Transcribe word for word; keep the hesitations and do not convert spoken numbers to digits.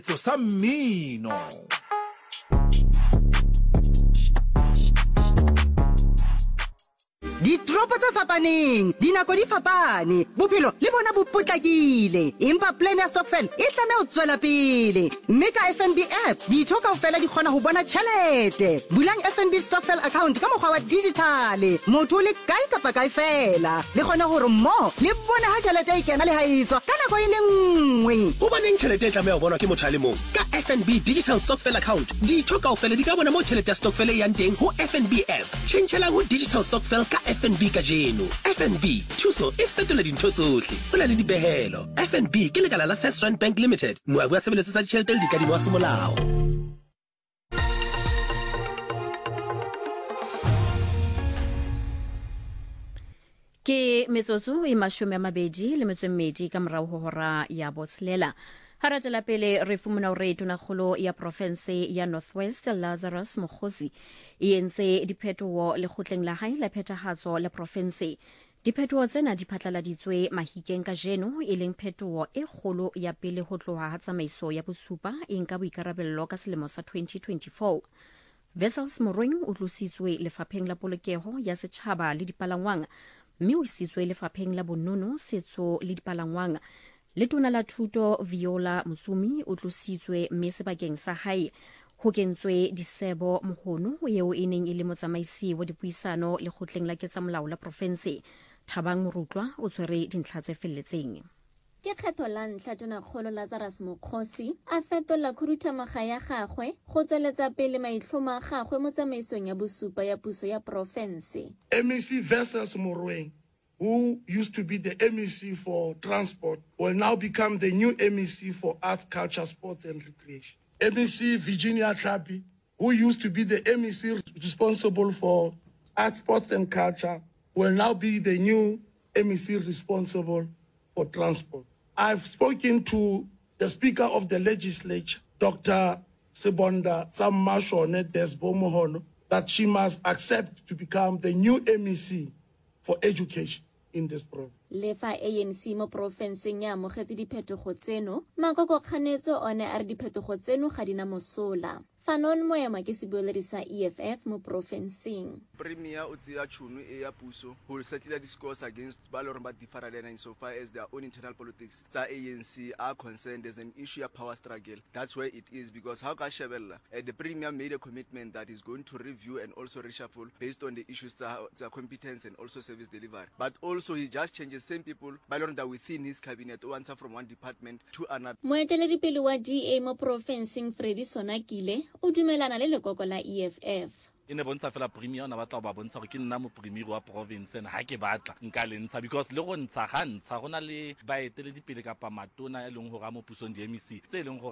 Tsosa mmino. Ditropo tsa fapaneng, dinako di fapane, bophelo le bona bo potlakile. Empa plan ya stokvel e tlameha ho tswela pele. Mme ka F N B app, ditho kaofela di kgona ho bona tjhelete. Bulang F N B stokvel account ka mokgwa wa digitale. Motho le kae kapa kae fela. Le kgona hore mo le bona ha tjhelete e kena le ha e tswa ka nako e le nngwe. Ho baneng tjhelete e tlameha ho bonwa ke motho a le mong. Ka F N B digital stokvel account, ditho kaofela di ka bona mo tjhelete ya stokvel e yang teng ho F N B app. Tjhentjhela ho digital stokvel ka F N B ka jeno. F N B thuso e fetola dintho tsohle. Ho na le dipehelo. F N B ke lekala la First Rand Bank Limited. Moabi wa tshebeletso tsa ditjhelete le dikadimo wa semolao. Ke metsotso e mashome a mabedi le metso e mmedi ka morao ho hora ya botshelela. Ha re tswela pele re fumana hore tonakgolo ya province ya North West Lazarus Mokgosi e entse diphetoho lekgotleng la hae la phethahatso la province. Diphetoho tsena di phatlaladitswe mahikeng ka jeno e leng phetoho e kgolo ya pele ho tloha ha tsamaiso ya bosupa e nka boikarabello ka selemo sa twenty twenty-four. Wessels Mogoeng o tlositswe lefapheng la polokeho ya setjhaba le dipalangwang, mme o isitswe lefapheng la bonono, setso le dipalangwang. Letona la thuto Viola Musumi o tlositswe mme sebakeng sa hae ho kentswe Disebo Mohono eo e neng e le motsamaisi wa dipuisano lekgotleng la ketsamolao la province. Thabang Morutlwa o tshwere dintlha tse felletseng. Ke kgetho la ntlha tonakgolo Lazarus Mokgosi a fetola khuduthamaga ya gagwe go tsweletsa pele maitlhomo a gagwe mo tsamaisong ya bosupa ya puso ya province. M E C Wessels Mogoeng, who used to be the M E C for transport, will now become the new M E C for arts, culture, sports and recreation. M E C Virginia Tlhapi, who used to be the M E C responsible for arts, sports and culture, will now be the new M E C responsible for transport. I've spoken to the Speaker of the Legislature, Doctor Sebonda Tsammashone Desbo Mohono, that she must accept to become the new M E C for education in this province. Le fa A N C mo profenseng ya amogetse diphetogo tseno, Makoko Kganetso one a re diphetogo tseno ga dina mosola. Fanon Moema ke sebueledi sa E F F mo profenseng. Premier o tsia tšhono e ya puso ho settle discourse against ba loreng ba different in so far as their own internal politics. Tsa A N C are concerned as an issue of power struggle. That's where it is, because how ka shebella uh, the premier made a commitment that is going to review and also reshuffle based on the issues tsa tsa competence and also service delivery. But also he just changes same people ba loreng that within his cabinet o answer from one department to another. Moeteledipele wa D A mo profenseng Freddy Sonakile o dumelana le lekoko la E F F. E ne bontsha fela premier ona batla ba bontsha gore ke nna mo premier wa province ena ha ke batla nka le ntsha, because le go ntsha ga ntsha gona le baeteledipele kapa matona e leng gore a mo pusong di M E C tse e leng gore